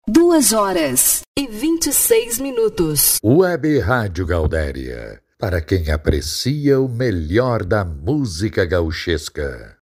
2h26. Web Rádio Gaudéria, para quem aprecia o melhor da música gauchesca.